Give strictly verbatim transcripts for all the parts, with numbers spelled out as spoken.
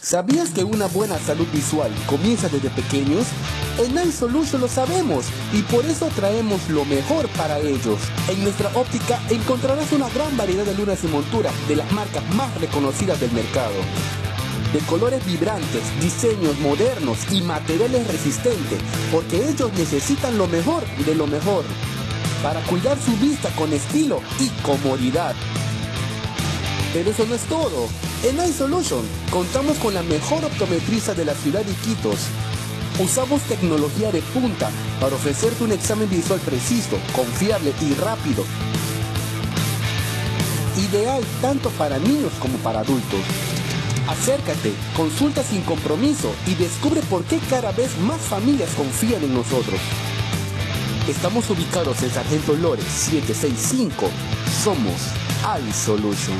¿Sabías que una buena salud visual comienza desde pequeños? En Eye Solution lo sabemos y por eso traemos lo mejor para ellos. En nuestra óptica encontrarás una gran variedad de lunas y monturas de las marcas más reconocidas del mercado. De colores vibrantes, diseños modernos y materiales resistentes, porque ellos necesitan lo mejor de lo mejor para cuidar su vista con estilo y comodidad. Pero eso no es todo. En Eye Solution contamos con la mejor optometrista de la ciudad de Iquitos. Usamos tecnología de punta para ofrecerte un examen visual preciso, confiable y rápido. Ideal tanto para niños como para adultos. Acércate, consulta sin compromiso y descubre por qué cada vez más familias confían en nosotros. Estamos ubicados en Sargento Lores setecientos sesenta y cinco. Somos Eye Solution.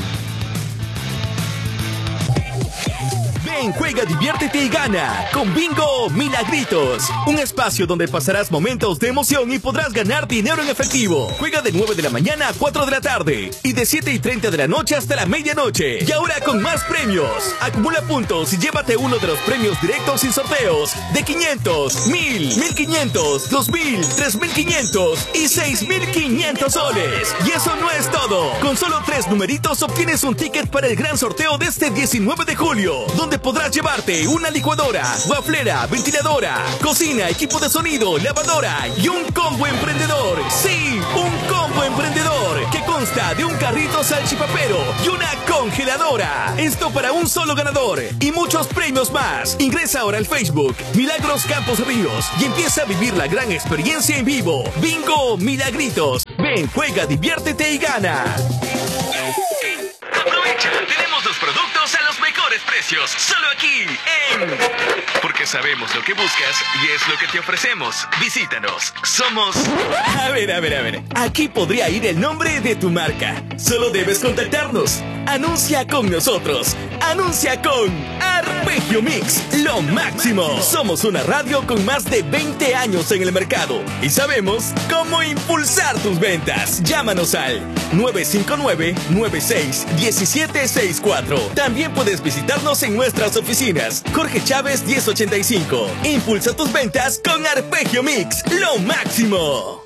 Ven, juega, diviértete y gana con Bingo Milagritos, un espacio donde pasarás momentos de emoción y podrás ganar dinero en efectivo. Juega de nueve de la mañana a cuatro de la tarde y de siete y treinta de la noche hasta la medianoche. Y ahora con más premios. Acumula puntos y llévate uno de los premios directos sin sorteos de quinientos, mil, mil quinientos, dos mil, tres mil quinientos y seis mil quinientos soles. Y eso no es todo. Con solo tres numeritos obtienes un ticket para el gran sorteo de este diecinueve de julio, donde podrás llevarte una licuadora, waflera, ventiladora, cocina, equipo de sonido, lavadora y un combo emprendedor. Sí, un combo emprendedor que consta de un carrito salchipapero y una congeladora. Esto para un solo ganador y muchos premios más. Ingresa ahora al Facebook Milagros Campos Ríos y empieza a vivir la gran experiencia en vivo. Bingo Milagritos. Ven, juega, diviértete y gana. Aprovecha, tenemos los productos a los mejores precios, solo aquí en... Porque sabemos lo que buscas y es lo que te ofrecemos. Visítanos, somos... A ver, a ver, a ver, aquí podría ir el nombre de tu marca. Solo debes contactarnos. Anuncia con nosotros. Anuncia con Arpegio Mix, lo máximo. Somos una radio con más de veinte años en el mercado y sabemos cómo impulsar tus ventas. Llámanos al nueve cinco nueve, nueve seis, uno siete seis cuatro. También puedes visitarnos en nuestras oficinas. Jorge Chávez diez ochenta y cinco. Impulsa tus ventas con Arpegio Mix, lo máximo.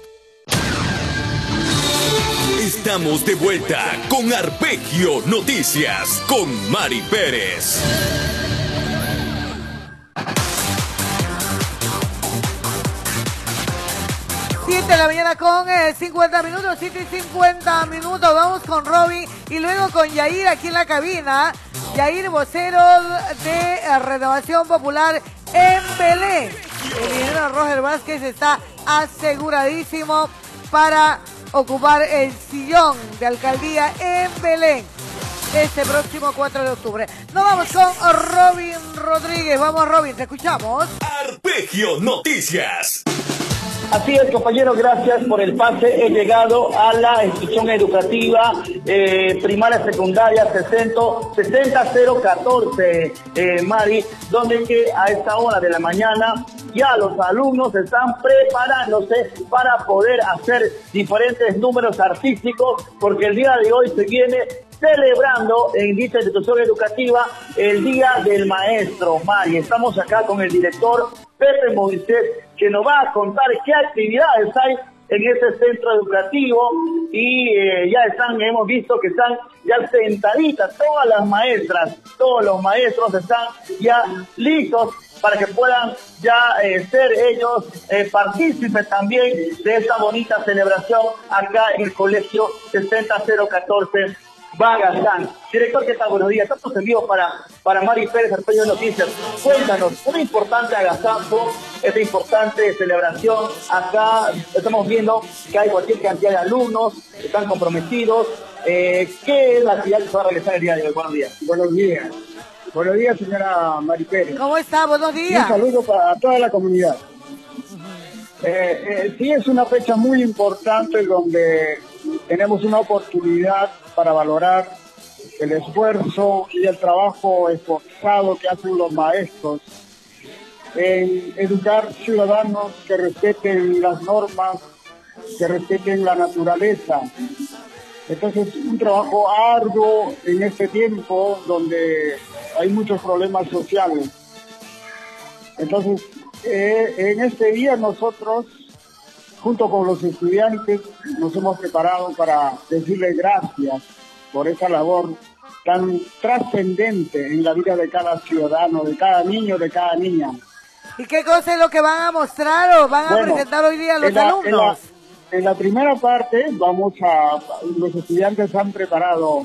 Estamos de vuelta con Arpegio Noticias con Mari Pérez. siete de la mañana con eh, cincuenta minutos, siete y cincuenta minutos. Vamos con Robin y luego con Yair aquí en la cabina. Yair, vocero de eh, Renovación Popular en Belén. El ingeniero Roger Vázquez está aseguradísimo para ocupar el sillón de alcaldía en Belén este próximo cuatro de octubre. Nos vamos con Robin Rodríguez. Vamos, Robin, te escuchamos. Arpegio Noticias. Así es, compañero, gracias por el pase. He llegado a la institución educativa eh, primaria secundaria sesenta cero catorce, eh, Mari, donde que a esta hora de la mañana ya los alumnos están preparándose para poder hacer diferentes números artísticos, porque el día de hoy se viene celebrando en dicha institución educativa el Día del Maestro, Mari. Estamos acá con el director Pepe Moisés, que nos va a contar qué actividades hay en este centro educativo y eh, ya están, hemos visto que están ya sentaditas todas las maestras, todos los maestros están ya listos para que puedan ya eh, ser ellos eh, partícipes también de esta bonita celebración acá en el colegio sesenta cero catorce Bagazán. Director, ¿qué tal? Buenos días. Estamos en vivo para, para Mari Pérez, Arpegio de Noticias. Cuéntanos, una importante agasajo, esta importante celebración. Acá estamos viendo que hay cualquier cantidad de alumnos que están comprometidos. Eh, ¿Qué es la actividad que se va a realizar el día de hoy? Buenos días. Buenos días. Buenos días, señora Mari Pérez. ¿Cómo está? Buenos días. Un saludo para toda la comunidad. Eh, eh, sí, es una fecha muy importante donde tenemos una oportunidad para valorar el esfuerzo y el trabajo esforzado que hacen los maestros en educar ciudadanos que respeten las normas, que respeten la naturaleza. Entonces, un trabajo arduo en este tiempo donde hay muchos problemas sociales. Entonces, eh, en este día nosotros, junto con los estudiantes, nos hemos preparado para decirle gracias por esa labor tan trascendente en la vida de cada ciudadano, de cada niño, de cada niña. ¿Y qué cosa es lo que van a mostrar o van Bueno, a presentar hoy día los en la, alumnos? En la, en la primera parte vamos a, los estudiantes han preparado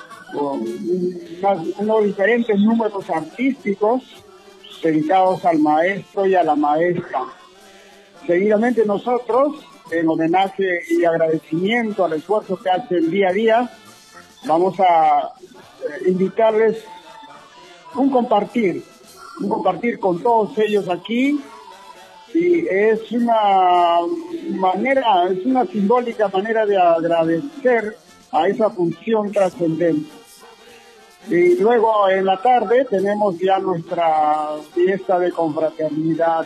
unos, unos diferentes números artísticos dedicados al maestro y a la maestra. Seguidamente nosotros, en homenaje y agradecimiento al esfuerzo que hacen día a día, vamos a invitarles un compartir, un compartir con todos ellos aquí, y es una manera, es una simbólica manera de agradecer a esa función trascendente. Y luego en la tarde tenemos ya nuestra fiesta de confraternidad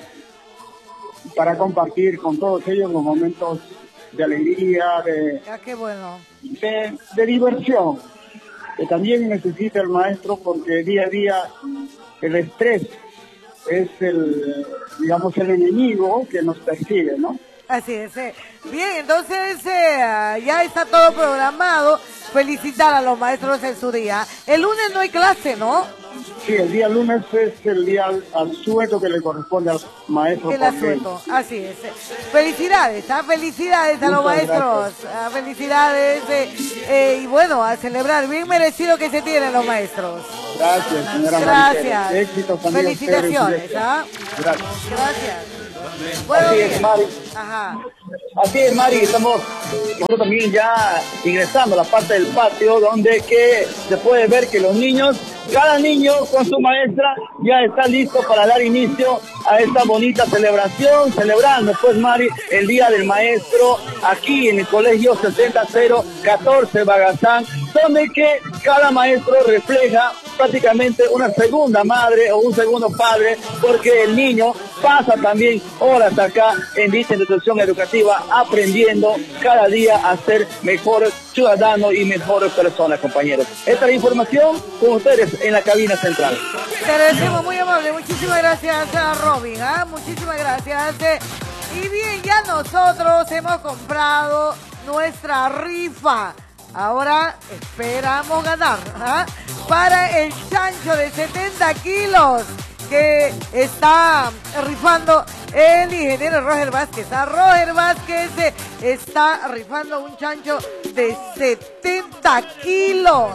para compartir con todos ellos los momentos de alegría, de, ah, qué bueno. de, de diversión, que también necesita el maestro, porque día a día el estrés es el, digamos, el enemigo que nos persigue, ¿no? Así es. Eh. Bien, entonces eh, ya está todo programado. Felicitar a los maestros en su día. El lunes no hay clase, ¿no? Sí, el día lunes es el día asueto que le corresponde al maestro. El asueto, así es. Felicidades, ¿ah? Felicidades a los maestros. Ah, felicidades. Eh, eh, y bueno, a celebrar. Bien merecido que se tienen los maestros. Gracias, señora Gracias. Maricel. Éxitos también. Felicitaciones, ¿ah? Gracias. Gracias. Bueno, Así es, Mari. Ajá. Así es, Mari, estamos nosotros también ya ingresando a la parte del patio, donde que se puede ver que los niños, cada niño con su maestra ya está listo para dar inicio a esta bonita celebración, celebrando pues, Mari, el Día del Maestro aquí en el Colegio setenta cero catorce Bagazán, donde que cada maestro refleja prácticamente una segunda madre o un segundo padre, porque el niño pasa también horas acá en dicha institución educativa aprendiendo cada día a ser mejor ciudadano y mejor persona, compañeros. Esta es la información con ustedes en la cabina central. Te agradecemos, muy amable. Muchísimas gracias a Robin. ¿ah? Muchísimas gracias. Eh, y bien, ya nosotros hemos comprado nuestra rifa. Ahora esperamos ganar ¿ah? para el chancho de setenta kilos que está rifando el ingeniero Roger Vázquez. A Roger Vázquez eh, está rifando un chancho de setenta kilos.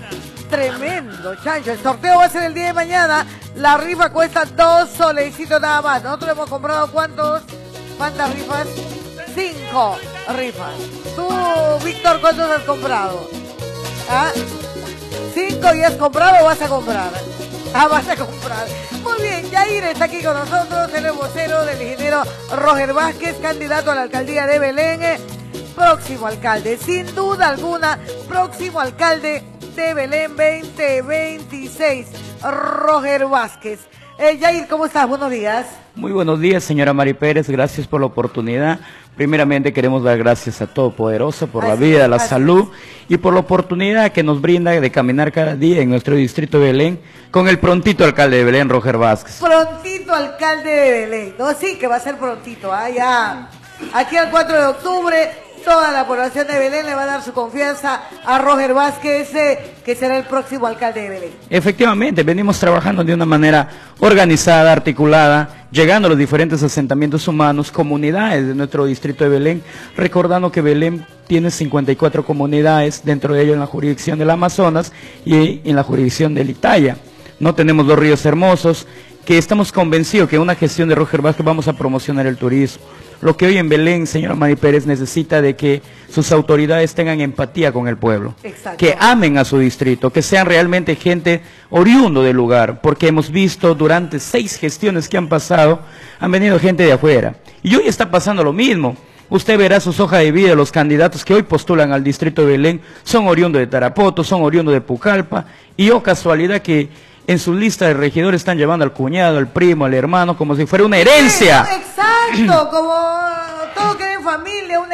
Tremendo chancho. El sorteo va a ser el día de mañana. La rifa cuesta dos solecitos nada más. Nosotros hemos comprado ¿cuántos? ¿Cuántas rifas? Cinco rifas. Tú, Víctor, ¿cuántos has comprado? ¿Ah? ¿Cinco y has comprado o vas a comprar? Ah, vas a comprar. Muy bien, Yair está aquí con nosotros, el vocero del ingeniero Roger Vázquez, candidato a la alcaldía de Belén. Próximo alcalde, sin duda alguna, próximo alcalde de Belén veinte veintiséis, Roger Vázquez. Eh, Yair, ¿cómo estás? Buenos días. Muy buenos días, señora Mari Pérez, gracias por la oportunidad. Primeramente queremos dar gracias a Todopoderoso por así la vida, es, la salud es. y por la oportunidad que nos brinda de caminar cada día en nuestro distrito de Belén con el prontito alcalde de Belén, Roger Vázquez. Prontito alcalde de Belén, no, sí que va a ser prontito, ah, ya. Aquí al cuatro de octubre, toda la población de Belén le va a dar su confianza a Roger Vázquez, eh, que será el próximo alcalde de Belén. Efectivamente, venimos trabajando de una manera organizada, articulada, llegando a los diferentes asentamientos humanos, comunidades de nuestro distrito de Belén, recordando que Belén tiene cincuenta y cuatro comunidades, dentro de ello en la jurisdicción del Amazonas y en la jurisdicción del Italia. No tenemos dos ríos hermosos, que estamos convencidos que en una gestión de Roger Vázquez vamos a promocionar el turismo. Lo que hoy en Belén, señora Mari Pérez, necesita de que sus autoridades tengan empatía con el pueblo, exacto, que amen a su distrito, que sean realmente gente oriundo del lugar, porque hemos visto durante seis gestiones que han pasado, han venido gente de afuera. Y hoy está pasando lo mismo. Usted verá sus hojas de vida, los candidatos que hoy postulan al distrito de Belén son oriundos de Tarapoto, son oriundos de Pucallpa, y oh casualidad que en su lista de regidores están llevando al cuñado, al primo, al hermano, como si fuera una herencia. Sí, exacto, como todo queda en familia, una herencia.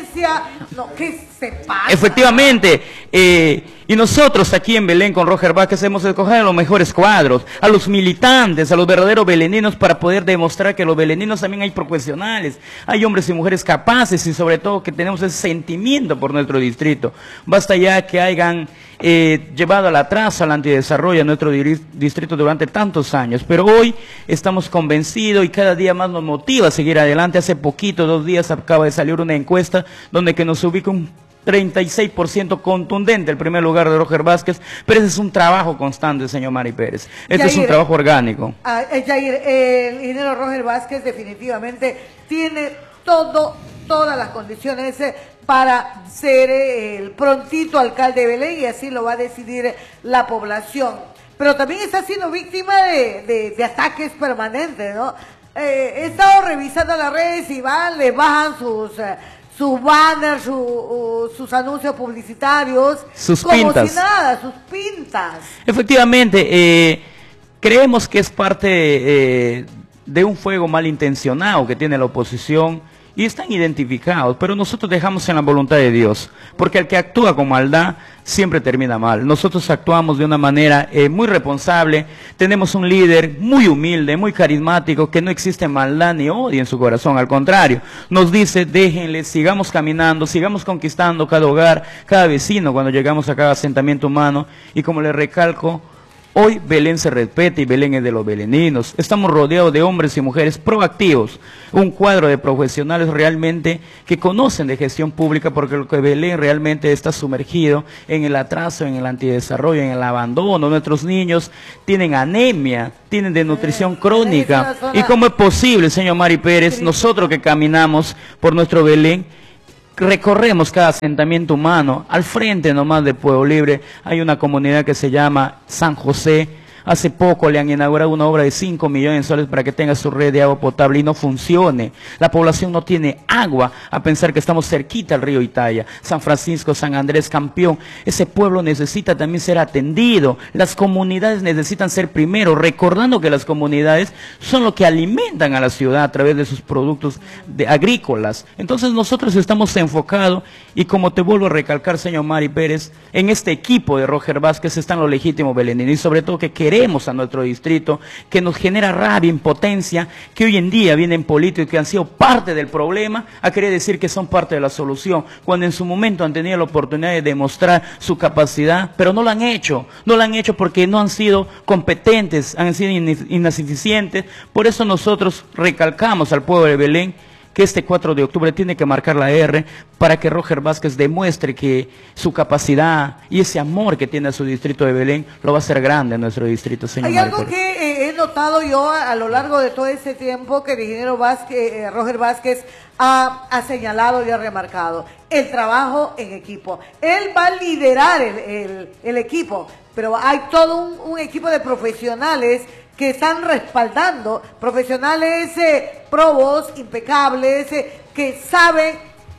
violencia. No, ¿qué se pasa? Efectivamente, eh, y nosotros aquí en Belén con Roger Vázquez hemos escogido a los mejores cuadros, a los militantes, a los verdaderos beleninos para poder demostrar que los beleninos también hay profesionales, hay hombres y mujeres capaces y sobre todo que tenemos ese sentimiento por nuestro distrito. Basta ya que hayan eh, llevado al atraso, al antidesarrollo a nuestro distrito durante tantos años, pero hoy estamos convencidos y cada día más nos motiva a seguir adelante. Hace poquito, dos días, acaba de salir una encuesta donde que nos ubica un treinta y seis por ciento contundente el primer lugar de Roger Vázquez, pero ese es un trabajo constante, señor Mari Pérez. Este Yair, es un trabajo orgánico. Ah, Yair, el ingeniero Roger Vázquez definitivamente tiene todo, todas las condiciones eh, para ser eh, el prontito alcalde de Belén y así lo va a decidir la población. Pero también está siendo víctima de, de, de ataques permanentes, ¿no? Eh, he estado revisando las redes y van, le bajan sus... Eh, sus banners, su, uh, sus anuncios publicitarios, sus como pintas. si nada, sus pintas. Efectivamente, eh, creemos que es parte eh, de un fuego malintencionado que tiene la oposición y están identificados, pero nosotros dejamos en la voluntad de Dios, porque el que actúa con maldad siempre termina mal. Nosotros actuamos de una manera eh, muy responsable, tenemos un líder muy humilde, muy carismático, que no existe maldad ni odio en su corazón, al contrario, nos dice, déjenle, sigamos caminando, sigamos conquistando cada hogar, cada vecino cuando llegamos a cada asentamiento humano, y como le recalco, hoy Belén se respeta y Belén es de los beleninos. Estamos rodeados de hombres y mujeres proactivos, un cuadro de profesionales realmente que conocen de gestión pública, porque lo que Belén realmente está sumergido en el atraso, en el antidesarrollo, en el abandono. Nuestros niños tienen anemia, tienen desnutrición crónica. ¿Y cómo es posible, señor Mari Pérez, nosotros que caminamos por nuestro Belén, recorremos cada asentamiento humano? Al frente nomás de Pueblo Libre hay una comunidad que se llama San José. Hace poco le han inaugurado una obra de cinco millones de soles para que tenga su red de agua potable y no funcione. La población no tiene agua, a pensar que estamos cerquita al río Italia. San Francisco, San Andrés, Campeón. Ese pueblo necesita también ser atendido. Las comunidades necesitan ser primero, recordando que las comunidades son lo que alimentan a la ciudad a través de sus productos de, agrícolas. Entonces nosotros estamos enfocados y como te vuelvo a recalcar, señor Mari Pérez, en este equipo de Roger Vázquez están los legítimos beleninos y sobre todo que queremos a nuestro distrito, que nos genera rabia, impotencia, que hoy en día vienen políticos que han sido parte del problema a querer decir que son parte de la solución, cuando en su momento han tenido la oportunidad de demostrar su capacidad, pero no lo han hecho, no lo han hecho porque no han sido competentes, han sido insuficientes. Por eso nosotros recalcamos al pueblo de Belén que este cuatro de octubre tiene que marcar la R para que Roger Vázquez demuestre que su capacidad y ese amor que tiene a su distrito de Belén lo va a hacer grande en nuestro distrito, señor. Hay algo que eh, he notado yo a, a lo largo de todo este tiempo que el ingeniero Vázquez, eh, Roger Vázquez ha, ha señalado y ha remarcado: el trabajo en equipo. Él va a liderar el, el, el equipo, pero hay todo un, un equipo de profesionales que están respaldando, profesionales eh, probos, impecables, eh, que saben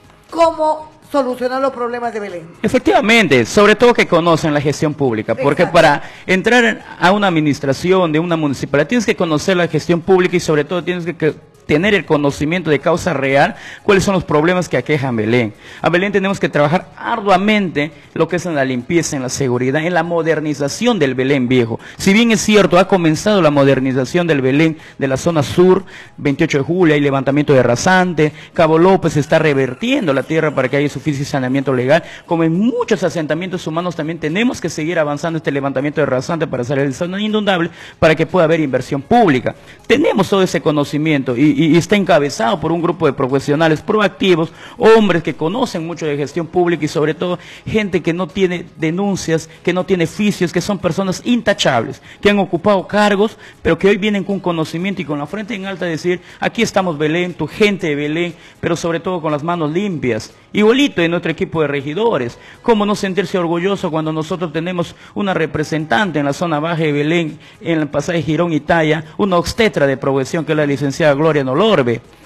cómo solucionar los problemas de Belén. Efectivamente, sobre todo que conocen la gestión pública, porque exacto, para entrar a una administración de una municipalidad tienes que conocer la gestión pública y sobre todo tienes que, que tener el conocimiento de causa real, cuáles son los problemas que aquejan Belén. A Belén tenemos que trabajar arduamente lo que es en la limpieza, en la seguridad, en la modernización del Belén viejo. Si bien es cierto, ha comenzado la modernización del Belén de la zona sur, veintiocho de julio, hay levantamiento de rasante, Cabo López está revertiendo la tierra para que haya suficiente saneamiento legal, como en muchos asentamientos humanos también tenemos que seguir avanzando este levantamiento de rasante para salir de zona inundable, para que pueda haber inversión pública. Tenemos todo ese conocimiento y Y, y está encabezado por un grupo de profesionales proactivos, hombres que conocen mucho de gestión pública y sobre todo gente que no tiene denuncias, que no tiene oficios, que son personas intachables, que han ocupado cargos, pero que hoy vienen con conocimiento y con la frente en alta a decir: aquí estamos Belén, tu gente de Belén, pero sobre todo con las manos limpias. Igualito en nuestro equipo de regidores, cómo no sentirse orgulloso cuando nosotros tenemos una representante en la zona baja de Belén, en el pasaje Girón Italia, una obstetra de profesión que es la licenciada Gloria Nolorbe.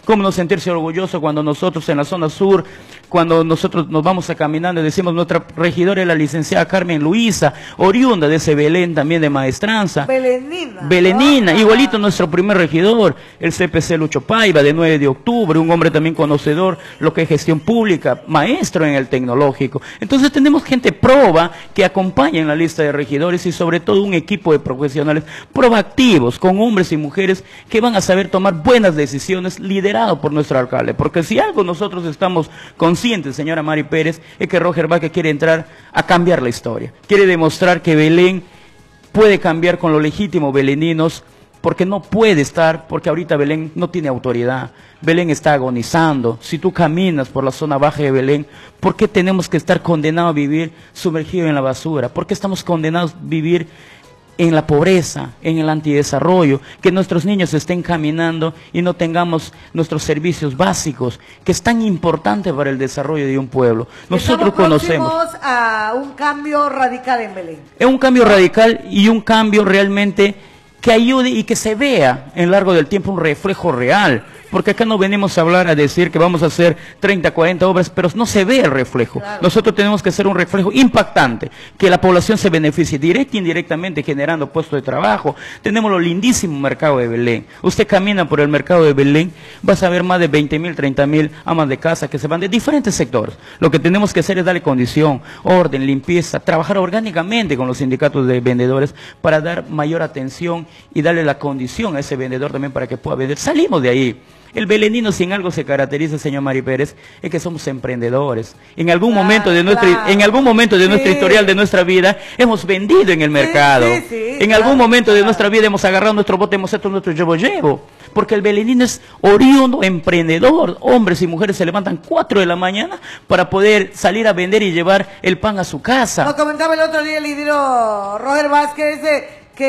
cómo no sentirse orgulloso cuando nosotros en la zona sur, cuando nosotros nos vamos a caminando y decimos nuestra regidora es la licenciada Carmen Luisa, oriunda de ese Belén también de maestranza. Belenina. Belenina, ¿no? igualito nuestro primer regidor, el C P C Lucho Paiva, de nueve de octubre, un hombre también conocedor, lo que es gestión pública, maestro en el tecnológico. Entonces tenemos gente proba que acompaña en la lista de regidores y sobre todo un equipo de profesionales proactivos, con hombres y mujeres que van a saber tomar buenas decisiones, liderado por nuestro alcalde. Porque si algo nosotros estamos conscientes, señora Mari Pérez, es que Roger Vázquez quiere entrar a cambiar la historia. Quiere demostrar que Belén puede cambiar con los legítimos beleninos, porque no puede estar, porque ahorita Belén no tiene autoridad. Belén está agonizando. Si tú caminas por la zona baja de Belén, ¿por qué tenemos que estar condenados a vivir sumergidos en la basura? ¿Por qué estamos condenados a vivir en la pobreza, en el antidesarrollo, que nuestros niños estén caminando y no tengamos nuestros servicios básicos, que es tan importante para el desarrollo de un pueblo? Nosotros conocemos. Estamos a un cambio radical en Belén. Es un cambio radical y un cambio realmente que ayude y que se vea en largo del tiempo un reflejo real. Porque acá no venimos a hablar, a decir que vamos a hacer treinta, cuarenta obras, pero no se ve el reflejo. Claro. Nosotros tenemos que hacer un reflejo impactante, que la población se beneficie directa e indirectamente generando puestos de trabajo. Tenemos lo lindísimo mercado de Belén. Usted camina por el mercado de Belén, vas a ver más de veinte mil, treinta mil amas de casa que se van de diferentes sectores. Lo que tenemos que hacer es darle condición, orden, limpieza, trabajar orgánicamente con los sindicatos de vendedores para dar mayor atención y darle la condición a ese vendedor también para que pueda vender. Salimos de ahí. El belenino, si en algo se caracteriza, señor Mari Pérez, es que somos emprendedores. En algún claro, momento de nuestra, claro. en algún momento de sí. nuestra historial de nuestra vida, hemos vendido en el mercado. Sí, sí, sí, en claro, algún momento claro. de nuestra vida hemos agarrado nuestro bote, hemos hecho nuestro llevo-llevo. Porque el belenino es oriundo, emprendedor. Hombres y mujeres se levantan cuatro de la mañana para poder salir a vender y llevar el pan a su casa. Nos comentaba el otro día el líder Roger Vázquez eh,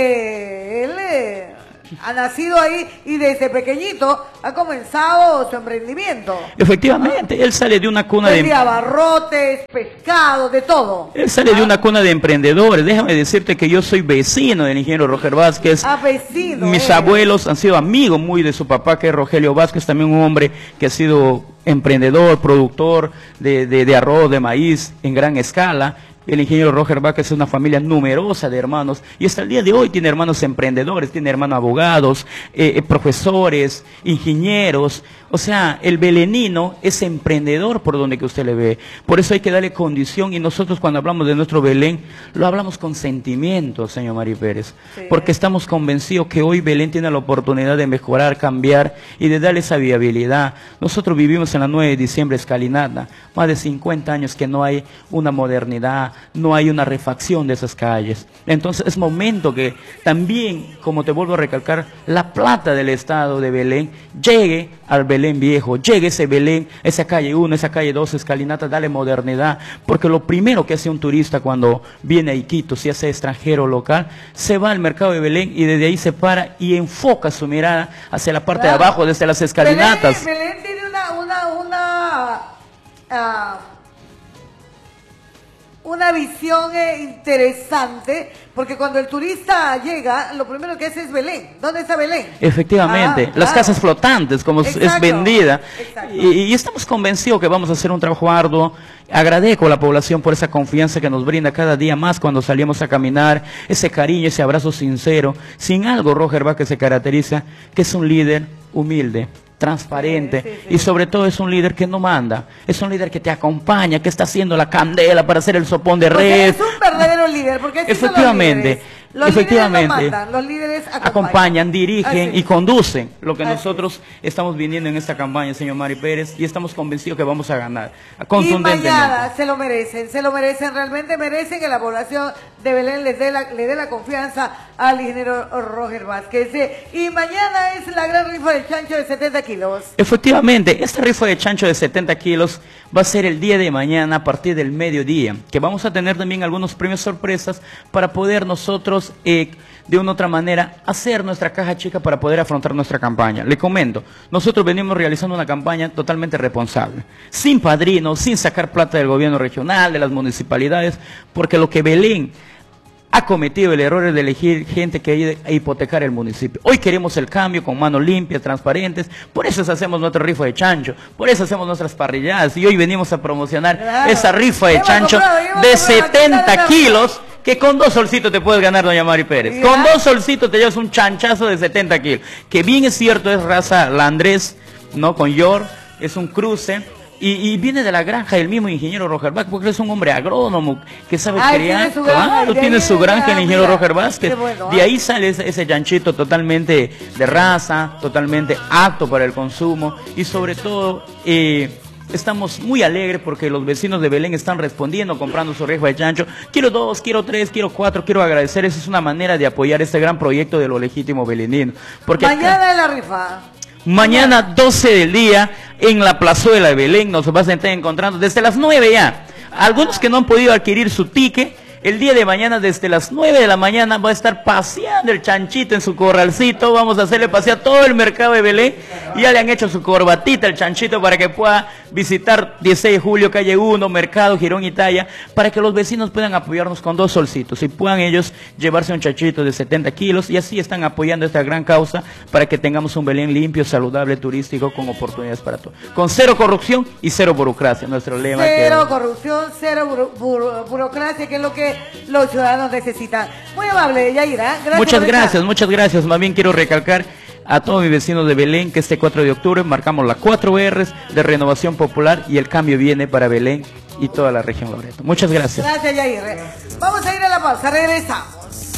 que él... Eh, ha nacido ahí y desde pequeñito ha comenzado su emprendimiento. Efectivamente, él sale de una cuna Vendía de... abarrotes, pescado, de todo. Él sale ¿Ah? de una cuna de emprendedores. Déjame decirte que yo soy vecino del ingeniero Roger Vázquez. Ah, vecino. Mis eh. abuelos han sido amigos muy de su papá, que es Rogelio Vázquez, también un hombre que ha sido emprendedor, productor de, de, de arroz, de maíz en gran escala. El ingeniero Roger Vázquez es una familia numerosa de hermanos y hasta el día de hoy tiene hermanos emprendedores, tiene hermanos abogados, eh, profesores, ingenieros. O sea, el belenino es emprendedor por donde que usted le ve. Por eso hay que darle condición y nosotros cuando hablamos de nuestro Belén, lo hablamos con sentimiento, señor Mari Pérez. Sí. Porque estamos convencidos que hoy Belén tiene la oportunidad de mejorar, cambiar y de darle esa viabilidad. Nosotros vivimos en la nueve de diciembre escalinata, más de cincuenta años que no hay una modernidad, no hay una refacción de esas calles. Entonces es momento que también, como te vuelvo a recalcar, la plata del Estado de Belén llegue al Belén viejo, llegue ese Belén, esa calle uno, esa calle dos, escalinata, dale modernidad, porque lo primero que hace un turista cuando viene a Iquitos, si hace extranjero o local, se va al mercado de Belén y desde ahí se para y enfoca su mirada hacia la parte claro. de abajo, desde las escalinatas. Belén, Belén tiene una, una, una, uh, una visión eh, interesante, porque cuando el turista llega, lo primero que hace es Belén. ¿Dónde está Belén? Efectivamente, ah, las claro. casas flotantes, como exacto, es vendida. Y, y estamos convencidos que vamos a hacer un trabajo arduo. Agradezco a la población por esa confianza que nos brinda cada día más cuando salimos a caminar, ese cariño, ese abrazo sincero. Sin algo, Roger Vázquez se caracteriza, que es un líder humilde, transparente, sí, sí, sí. y sobre todo es un líder que no manda, es un líder que te acompaña, que está haciendo la candela para hacer el sopón de red. Es un verdadero líder, porque así efectivamente, los efectivamente, líderes no mandan, los líderes acompañan, acompañan dirigen así. y conducen, lo que así. nosotros estamos viniendo en esta campaña, señor Mari Pérez, y estamos convencidos que vamos a ganar, contundentemente. Y mañana se lo merecen, se lo merecen, realmente merecen que la población de Belén les dé la, le dé la confianza al ingeniero Roger Vázquez. Y mañana es la gran rifa del chancho de setenta kilos. Efectivamente, esta rifa de chancho de setenta kilos va a ser el día de mañana a partir del mediodía, que vamos a tener también algunos premios sorpresas para poder nosotros, eh, de una u otra manera, hacer nuestra caja chica para poder afrontar nuestra campaña. Le comento, nosotros venimos realizando una campaña totalmente responsable, sin padrinos, sin sacar plata del gobierno regional, de las municipalidades, porque lo que Belén ha cometido el error de elegir gente que ayude a hipotecar el municipio. Hoy queremos el cambio con manos limpias, transparentes, por eso hacemos nuestro rifa de chancho, por eso hacemos nuestras parrilladas, y hoy venimos a promocionar claro. esa rifa de chancho comprado, de setenta kilos, que con dos solcitos te puedes ganar, doña Mari Pérez. ¿Ya? Con dos solcitos te llevas un chanchazo de setenta kilos, que bien es cierto, es raza Landrés, ¿no? Con York, es un cruce. Y, y viene de la granja del mismo ingeniero Roger Vázquez, porque es un hombre agrónomo que sabe Ay, criar. Tiene claro, tiene su granja el ingeniero Roger Vázquez. Bueno, de ahí sale ese, ese chanchito totalmente de raza, totalmente apto para el consumo. Y sobre todo, eh, estamos muy alegres porque los vecinos de Belén están respondiendo, comprando su rifa de chancho. Quiero dos, quiero tres, quiero cuatro, quiero agradecer. Esa es una manera de apoyar este gran proyecto de lo legítimo belenino. Porque mañana es la rifa. Mañana doce del día en la plazuela de Belén nos vas a estar encontrando desde las nueve ya. Algunos que no han podido adquirir su ticket, el día de mañana desde las nueve de la mañana va a estar paseando el chanchito en su corralcito. Vamos a hacerle pasear todo el mercado de Belén. Y ya le han hecho su corbatita el chanchito para que pueda visitar dieciséis de julio, calle uno, Mercado, Girón y Talla, para que los vecinos puedan apoyarnos con dos solcitos y puedan ellos llevarse un chanchito de setenta kilos, y así están apoyando esta gran causa para que tengamos un Belén limpio, saludable, turístico, con oportunidades para todos. Con cero corrupción y cero burocracia, nuestro lema. Cero que... corrupción, cero buro, buro, burocracia, que es lo que los ciudadanos necesitan. Muy amable, Yaira. Gracias. Muchas gracias, muchas gracias. Más bien quiero recalcar a todos mis vecinos de Belén que este cuatro de octubre marcamos las cuatro R's de Renovación Popular, y el cambio viene para Belén y toda la región Loreto. Muchas gracias. Gracias, Yair. Vamos a ir a la pausa, regresamos.